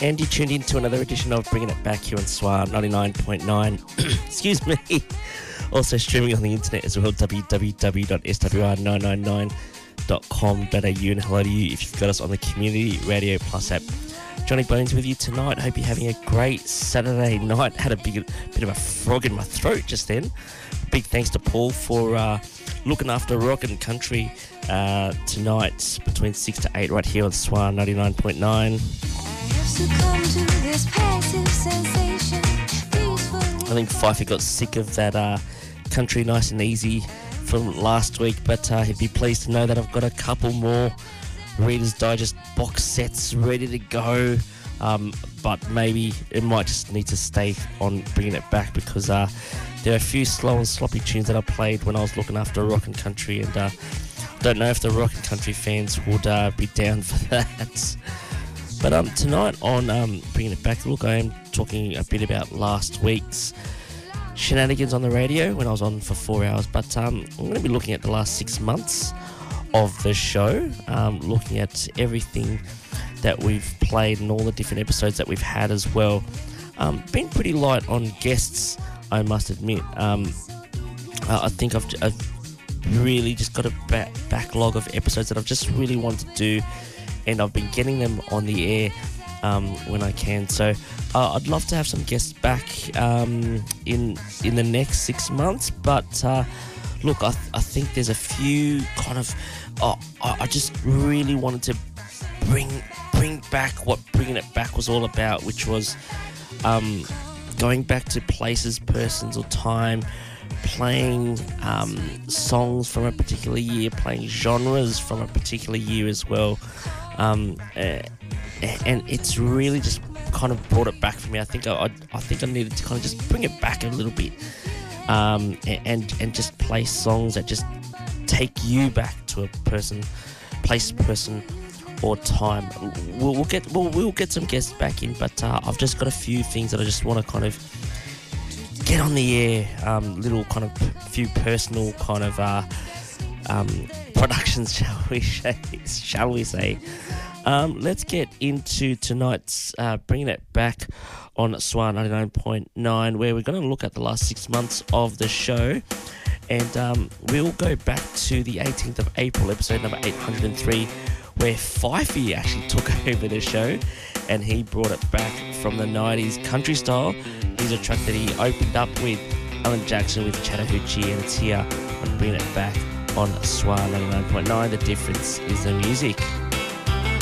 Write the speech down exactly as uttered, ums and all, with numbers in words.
And you tuned in to another edition of Bringing It Back here on S W R ninety-nine point nine. Excuse me. Also streaming on the internet as well, w w w dot s w r nine nine nine dot com dot a u. And hello to you if you've got us on the Community Radio Plus app. Johnny Bones with you tonight. Hope you're having a great Saturday night. Had a big, bit of a frog in my throat just then. Big thanks to Paul for uh, looking after rock and country uh, tonight between six to eight right here on S W R ninety-nine point nine. I think Fifey got sick of that uh, country nice and easy from last week, but uh, he'd be pleased to know that I've got a couple more Reader's Digest box sets ready to go, um, but maybe it might just need to stay on Bringing It Back because uh, there are a few slow and sloppy tunes that I played when I was looking after rock and country, and uh, I don't know if the rock and country fans would uh, be down for that. But um, tonight on um, Bringing It Back, look, I am talking a bit about last week's shenanigans on the radio when I was on for four hours. But um, I'm going to be looking at the last six months of the show, um, looking at everything that we've played and all the different episodes that we've had as well. Um, been pretty light on guests, I must admit. Um, I think I've, I've really just got a ba- backlog of episodes that I've just really wanted to do, and I've been getting them on the air um, when I can. So uh, I'd love to have some guests back um, in in the next six months. But uh, look, I, th- I think there's a few kind of... Uh, I, I just really wanted to bring bring back what Bringing It Back was all about, which was um, going back to places, persons or time, playing um, songs from a particular year, playing genres from a particular year as well. Um, uh, and it's really just kind of brought it back for me. I think I, I, I think I needed to kind of just bring it back a little bit, um, and and just play songs that just take you back to a person, place, person, or time. We'll, we'll get we'll, we'll get some guests back in, but uh, I've just got a few things that I just want to kind of get on the air. Um, little kind of few personal kind of uh, um, productions, shall we say? Shall we say? Um, let's get into tonight's uh, Bringing It Back on S W R ninety-nine point nine, where we're going to look at the last six months of the show, and um, we'll go back to the eighteenth of April, episode number eight hundred three, where Fifey actually took over the show, and he brought it back from the nineties country style. Here's a track that he opened up with, Alan Jackson with Chattahoochee, and it's here on Bringing It Back on S W R ninety-nine point nine. The difference is the music.